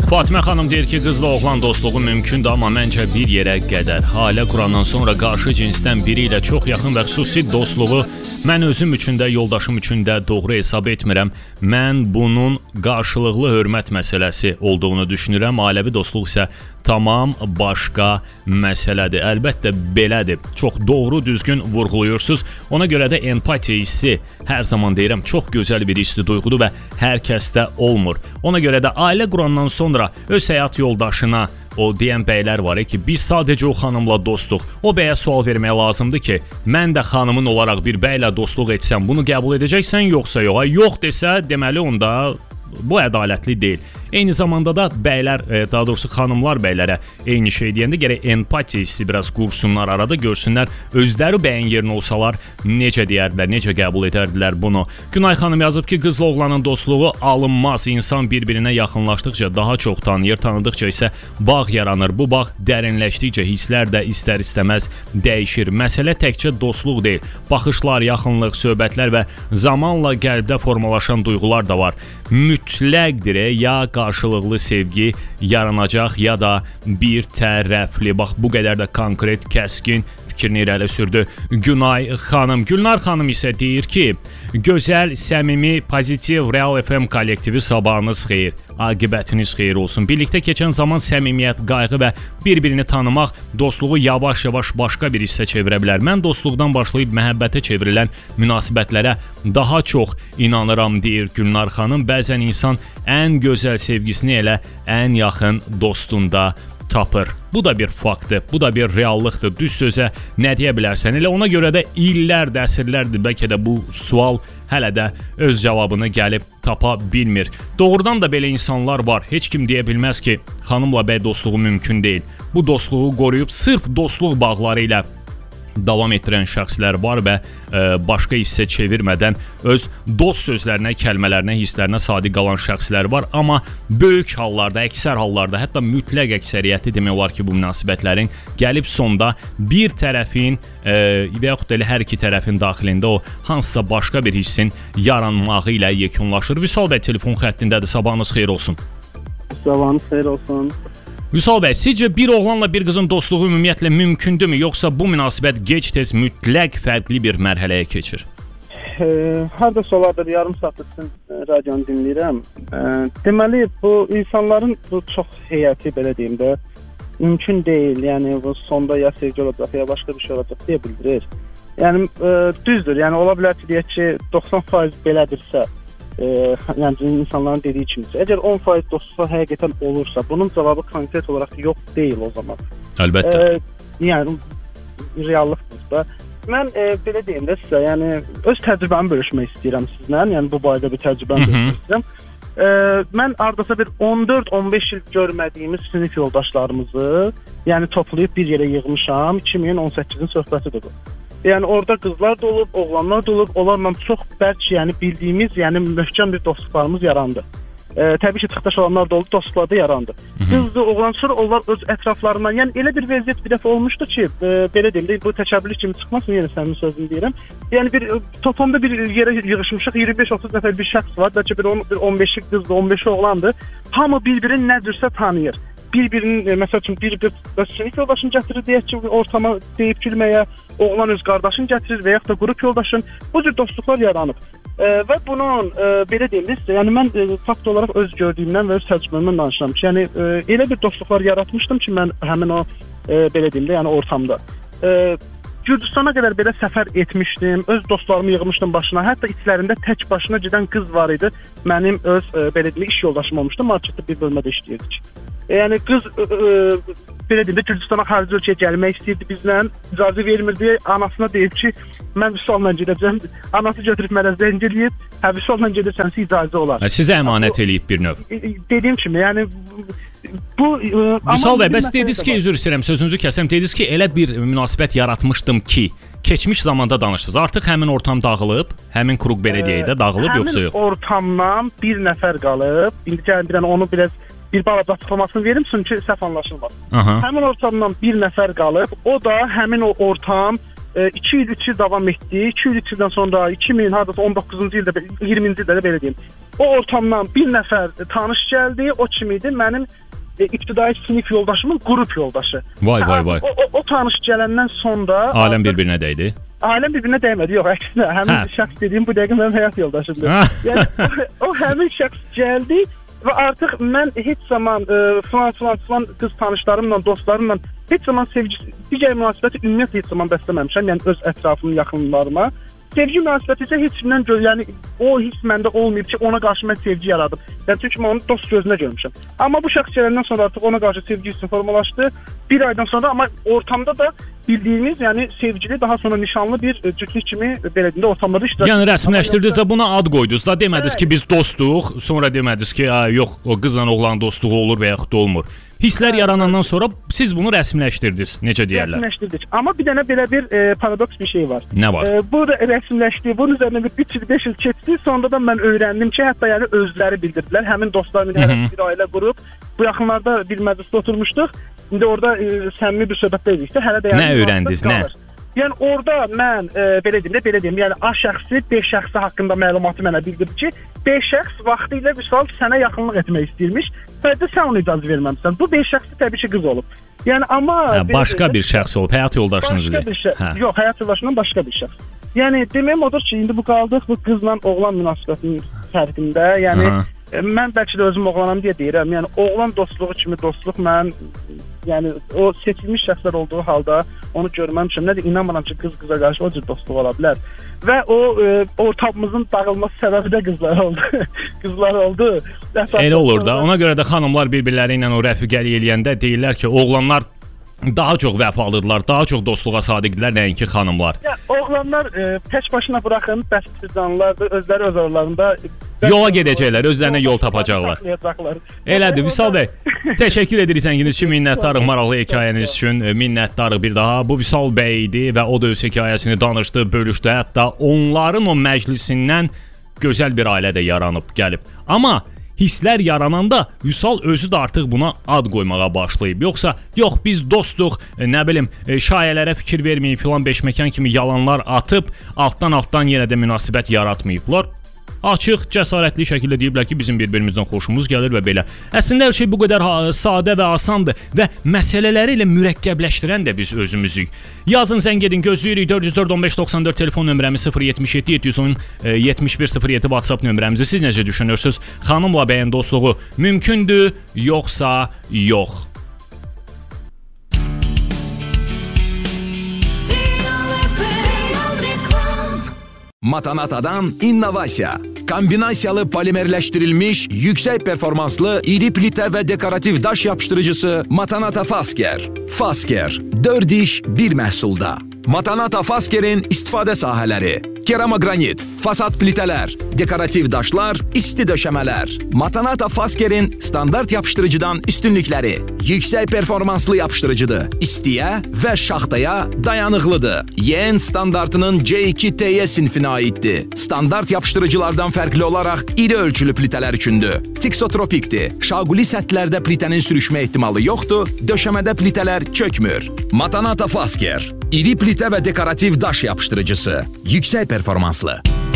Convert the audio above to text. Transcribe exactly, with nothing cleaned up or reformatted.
Fatimə xanım deyir ki, qızla oğlan dostluğu mümkündür, amma məncə bir yerə qədər. Ailə qurandan sonra qarşı cinsdən biri ilə çox yaxın və xüsusi dostluğu mən özüm üçün də, yoldaşım üçün də doğru hesab etmirəm. Mən bunun qarşılıqlı hörmət məsələsi olduğunu düşünürəm. Ailəvi dostluq isə tamam başqa məsələdir. Əlbəttə belədir. Çox doğru, düzgün vurğulayırsınız. Ona görə də empatiya hissi, hər zaman deyirəm, çox gözəl bir hissi, duyğudur və hər kəsdə olmur. Ona görə də ailə qurandan sonra öz həyat yoldaşına o deyən bəylər var ki, biz sadəcə o xanımla dostuq. O bəyə sual vermək lazımdır ki, mən də xanımın olaraq bir bəylə dostluq etsəm, bunu qəbul edəcəksən yoxsa yox? Yox desə, deməli onda bu ədalətli deyil. Eyni zamanda da bəylər, daha doğrusu xanımlar bəylərə eyni şey deyəndə gərək empatiya hissi biraz qursunlar, arada görsünlər, özləri bəyin yerinə olsalar necə deyərdilər, necə qəbul edərdilər bunu. Günay xanım yazıb ki, qızla oğlanın dostluğu alınmaz. İnsan bir-birinə yaxınlaşdıqca daha çox tanıyır, tanıdıqca isə bağ yaranır. Bu bağ dərinləşdikcə hisslər də istər-istəməz dəyişir. Məsələ təkcə dostluq deyil. Baxışlar, yaxınlıq, söhbətlər və zamanla qəlbdə formalaşan duyğular da var. Mütləqdir, ya qarşılıqlı sevgi yaranacaq, ya da bir tərəfli. Bax, bu qədər də konkret, kəskin fikrini irəli sürdü Günay xanım. Gülnar xanım isə deyir ki, gözəl, səmimi, pozitiv Real F M kollektivi sabahınız xeyir, aqibətiniz xeyir olsun. Birlikdə keçən zaman səmimiyyət, qayğı və bir-birini tanımaq dostluğu yavaş-yavaş başqa bir hissə çevirə bilər. Mən dostluqdan başlayıb məhəbbətə çevrilən münasibətlərə daha çox inanıram, deyir Gülnar xanım. Bəzən insan ən gözəl sevgisini elə ən yaxın dostunda tapır. Bu da bir faktdır, bu da bir reallıqdır. Düz sözə nə deyə bilərsən? Elə ona görə də illərdir, əsrlərdir bəlkə də bu sual hələ də öz cavabını gəlib tapa bilmir. Doğrudan da belə insanlar var. Heç kim deyə bilməz ki, xanımla bəy dostluğu mümkün deyil. Bu dostluğu qoruyub sırf dostluq bağları ilə davam etdirən şəxslər var və e, başqa hissə çevirmədən öz dost sözlərinə, kəlmələrinə, hisslərinə sadiq qalan şəxslər var. Amma böyük hallarda, əksər hallarda, hətta mütləq əksəriyyəti demək olar ki, bu münasibətlərin gəlib sonda bir tərəfin e, və yaxud da elə hər iki tərəfin daxilində o hansısa başqa bir hissin yaranmağı ilə yekunlaşır. Vüsal bəy telefon xəttindədir. Sabahınız xeyir olsun. Sabahınız xeyir olsun. Vüsal bəy, sizcə bir oğlanla bir qızın dostluğu ümumiyyətlə mümkündürmü, yoxsa bu münasibət gec-tez mütləq fərqli bir mərhələyə keçir? E, Hardasa olardır, yarım saat üçün radionu dinləyirəm. E, deməli, bu insanların bu çox heyəti, belə deyim də, mümkün deyil. Yəni, bu sonda ya sevgi olacaq, ya başqa bir şey olacaq deyə bildirir. Yəni, e, düzdür. Yəni, ola bilər ki, deyək ki, doxsan faiz belədirsə, E, yəni insanların dediyi kimi, əgər on faiz dostluq həqiqətən olursa, bunun cavabı konkret olaraq yox deyil o zaman. Əlbəttə. E, yəni reallıqdır da. Mən e, belə deyim də sizə, yəni öz təcrübəmi bölüşmək istəyirəm sizlə. Yəni bu barədə bir təcrübəmi bölüşmək istəyirəm. E, mən ardasa bir on dörd on beş il görmədiyimiz sinif yoldaşlarımızı, yəni toplayıb bir yerə yığmışam. iki min on səkkizin söhbətidir bu. Yəni orada qızlar da olub, oğlanlar da olub, onlarla çox bərk, yəni bildiyimiz, yəni möhkəm bir dostluqlarımız yarandı. E, təbii ki, çıxdaş olanlar da olub, dostluqlar da yarandı. Qızdı, oğlan sonra onlar öz ətraflarından, yəni elə bir vəziyyət bir dəfə olmuşdu ki, e, belə deyim də, bu təkəbbürlük kimi çıxmasın, yenə sənin sözünü deyirəm. Yəni bir toplamda bir yerə yığışmışıq, iyirmi beş otuz nəfər bir şəxs var, bəlkə bir on beşi qızdı, on beşi oğlandı. Hamı bir-birini nədirsə tanıyır. Bir-birinin, məsəl üçün, bir-bir sinif yoldaşını gətirir, deyək ki, ortama deyib gülməyə, oğlan öz qardaşını gətirir və yaxud da qrup yoldaşın, bu cür dostluqlar yaranıb. E, və bunun, e, belə deyim də, yəni mən e, fakt olaraq öz gördüyümdən və öz təcrübəmdən danışıram ki, yəni e, elə bir dostluqlar yaratmışdım ki, mən həmin o, e, belə deyim də, yəni ortamda. E, Gürcüstana qədər belə səfər etmişdim, öz dostlarımı yığmışdım başına, hətta içlərində tək başına gedən qız var idi, mənim öz, e, belə deyim də, iş yoldaşım olmuşdu, marketdə bir bölmədə işləyirdik. Yəni qız ə, ə, belə deyim də Gürcüstana xarici ölkəyə gəlmək istəyirdi bizlə, icazə vermirdi. Anasına deyib ki, mən Vüsal'la gedəcəm. Anası götürüb mənə zəng eləyib, hə Vüsal'la gedirsən icazə olar. Sizə əmanət eləyib bir növ. Dediyim kimi, yəni bu Vüsal bəy, bəs dediniz ki, üzr istəyirəm, sözünüzü kəsəm. Dediniz ki, elə bir münasibət yaratmışdım ki, keçmiş zamanda danışdınız. Artıq həmin ortam dağılıb, həmin kruq belə deyək də dağılıb həmin yoxsa yox? Həmin ortamdan bir nəfər qalıb. İndi gəlin bir onu biraz bir balaca açıqlamasını verim, çünki səhv anlaşılmasın. Aha. Həmin ortamdan bir nəfər qalıb, o da həmin o ortam iki il, üç il davam etdi. iki il, üç ildən sonra iki min on doqquzuncu ildə, iyirminci ildə də belə deyim. o ortamdan bir nəfər tanış gəldi, o kim idi? Mənim e, ibtidai sinif yoldaşımın qrup yoldaşı. Vay vay vay. O, o, o tanış gələndən sonra aləm bir-birinə dəydi. Aləm bir-birinə dəymədi. Yox, əksinə, həmin hə. şəxs dediyim bu dəqiqə mənim həyat yoldaşımdır. Yəni o, o həmin şəxs gəldi və artıq mən heç zaman e, falan falan falan qız tanışlarımla, dostlarımla heç zaman sevgi, digər münasibəti ümumiyyətlə heç zaman bəsləməmişəm. Yəni öz ətrafımın yaxınlarıma. Sevgi münasibəti isə heç kimdən gör, yəni o hiss məndə olmayıb ki, ona qarşı mən sevgi yaradım. Yəni çünki mən onu dost gözünə görmüşəm. Amma bu şəxs gələndən sonra artıq ona qarşı sevgi hissi formalaşdı. Bir aydan sonra amma ortamda da bildiyimiz, yəni sevgili, daha sonra nişanlı bir cütlük kimi belə deyəndə ortamlarda iştirak. Yəni rəsmiləşdirdinizsə buna ad qoydunuz da, demədiniz ki, biz dostuq, sonra demədiniz ki, yox, o qızla oğlan dostluğu olur və yaxud da olmur. Hisslər yaranandan sonra siz bunu rəsmiləşdirdiniz, necə deyərlər? Rəsmiləşdirdik. Amma bir dənə belə bir e, paradoks bir şey var. Nə var? E, bu rəsmiləşdi, bunun üzərinə bir üç il beş il keçdi. Sonradan mən öyrəndim ki, hətta yəni özləri bildirdilər. Həmin dostlarım ilə bir ailə qurub, bu yaxınlarda bir məclisdə oturmuşduq. İndi orada e, səmimi bir söhbətdə idiksə, hələ də yəni nə öyrəndiniz, nə? Yəni orada mən e, belə deyim də, belə deyim, yəni A şəxsi B şəxsi haqqında məlumatı mənə bildirdi ki, B şəxs vaxtı ilə misal sənə yaxınlıq etmək istəyirmiş. Sadəcə sən ona icazə verməmisən. Bu B şəxsi təbii ki, qız olub. Yəni amma hə, başqa deyim, bir şəxs olub, həyat yoldaşınız idi. Hə. Yox, həyat yoldaşından başqa bir şəxs. Yəni deməyim odur ki, indi bu qaldıq bu qızla oğlan münasibətinin fərqində. Yəni Aha. mən bəlkə də özüm oğlanam deyə deyirəm. Yəni oğlan dostluğu kimi dostluq mən, yəni o seçilmiş şəxslər olduğu halda onu görməmişəm. Nədir, inanmıram ki, qız qıza qarşı o cür dostluq ola bilər. Və o e, ortamımızın dağılması səbəbi də qızlar oldu. qızlar oldu. Əsas elə olur da. Ona görə də xanımlar bir-birləri ilə o rəfiqəlik eləyəndə deyirlər ki, oğlanlar daha çox vəfalıdırlar, daha çox dostluğa sadiqdirlər, nəinki xanımlar. Ya, oğlanlar e, tək başına buraxın, bəsdir canlılardır, özləri öz aralarında yola gedəcəklər, özlərinə yol tapacaqlar. Elədir, Vüsal bəy, təşəkkür edirik zənginiz üçün, minnətdarıq maraqlı hekayəniz üçün, minnətdarıq bir daha. Bu Vüsal bəy idi və o da öz hekayəsini danışdı, bölüşdü, hətta onların o məclisindən gözəl bir ailə də yaranıb, gəlib. Amma hisslər yarananda Vüsal özü də artıq buna ad qoymağa başlayıb. Yoxsa, yox biz dostuq, nə bilim, şayələrə fikir verməyib, filan beşməkan kimi yalanlar atıb, altdan-altdan yenə də münasibət yaratmayıblar. Açıq, cəsarətli şəkildə deyiblər ki, bizim bir-birimizdən xoşumuz gəlir və belə. Əslində hər şey bu qədər sadə və asandır və məsələləri ilə mürəkkəbləşdirən də biz özümüzük. Yazın, zəng edin, gözləyirik. dörd yüz dörd on beş doxsan dörd telefon nömrəmiz, sıfır yetmiş yeddi yeddi yüz on yetmiş bir sıfır yeddi WhatsApp nömrəmizi. Siz necə düşünürsünüz? Xanımla bəyin dostluğu mümkündür, yoxsa yox? Matanata'dan innovasiya. Kombinasiyalı polimerləşdirilmiş, yüksək performanslı, iri plitə və dekorativ daş yapışdırıcısı Matanata Fasker. Fasker, dörd iş bir məhsulda. Matanata Fasker'in istifadə sahələri: keramogranit, fasad plitələr, dekorativ daşlar, isti döşəmələr. Matanata Fasker'in standart yapışdırıcıdan üstünlükləri: yüksək performanslı yapışdırıcıdır, istiyə və şaxtaya dayanıqlıdır. Y N standartının C iki T Y sinfinə aiddir. Standart yapışdırıcılardan fərqli olaraq iri ölçülü plitələr üçündür. Tiksotropikdir. Şaquli səthlərdə plitənin sürüşmə ehtimalı yoxdur, döşəmədə plitələr çökmür. Matanata Fasker, iri plitə və dekorativ daş yapışdırıcısı, yüksək performanslı.